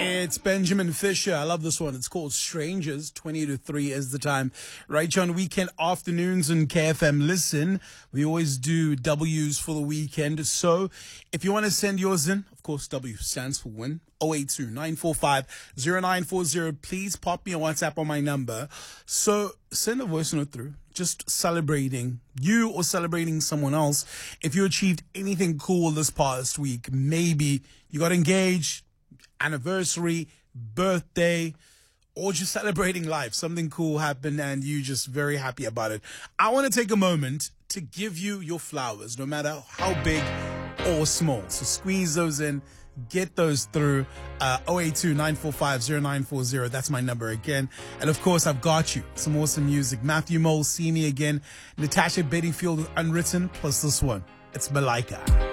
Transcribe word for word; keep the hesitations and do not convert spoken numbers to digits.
It's Benjamin Fisher. I love this one. It's called Strangers. twenty to three is the time. Right here on weekend afternoons on K F M. Listen, we always do W's for the weekend. So if you want to send yours in, of course, W stands for win. oh eight two, nine four five, oh nine four oh. Please pop me a WhatsApp on my number. So send a voice note through. Just celebrating you or celebrating someone else. If you achieved anything cool this past week, maybe you got engaged, anniversary, birthday, or just celebrating life. Something cool happened and you just very happy about it. I want to take a moment to give you your flowers, no matter how big or small. So squeeze those in. Get those through uh, oh eight two, nine four five, oh nine four oh. That's my number again. And of course, I've got you some awesome music. Matthew Mole, See Me Again. Natasha Bedingfield with Unwritten, plus this one. It's Malika.